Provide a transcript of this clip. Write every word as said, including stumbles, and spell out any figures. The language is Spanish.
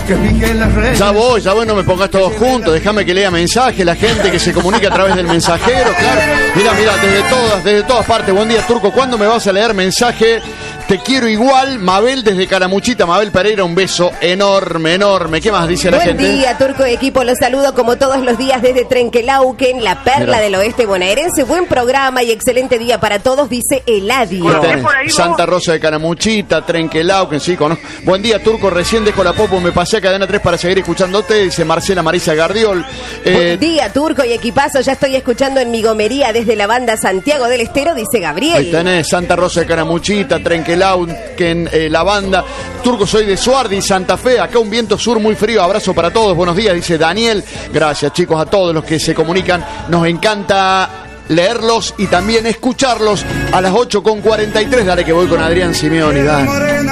Ya voy, ya voy, no me pongas todos juntos. Déjame que lea mensaje, la gente que se comunica a través del mensajero, claro. Mira, mira, desde todas, desde todas partes. Buen día, Turco. ¿Cuándo me vas a leer mensaje? Te quiero igual. Mabel desde Caramuchita. Mabel Pereira, un beso enorme, enorme. ¿Qué más dice la Buen gente? Buen día, Turco, equipo. Los saludo como todos los días desde Trenquelauquen, la perla Mira. del oeste bonaerense. Buen programa y excelente día para todos, dice Eladio. Santa Rosa de Caramuchita, Trenquelauquen, sí, conozco. Buen día, Turco. Recién dejo la popo, me pasé a Cadena tres para seguir escuchándote, dice Marcela Marisa Gardiol. Eh, Buen día, Turco y equipazo. Ya estoy escuchando en mi gomería desde la banda Santiago del Estero, dice Gabriel. Ahí tenés, Santa Rosa de Caramuchita, Trenquelauquen, eh, la banda. Turco, soy de Suardi, Santa Fe. Acá un viento sur muy frío. Abrazo para todos. Buenos días, dice Daniel. Gracias, chicos, a todos los que se comunican. Nos encanta leerlos y también escucharlos a las ocho con cuarenta y tres. Dale que voy con Adrián Simeoni. Dale.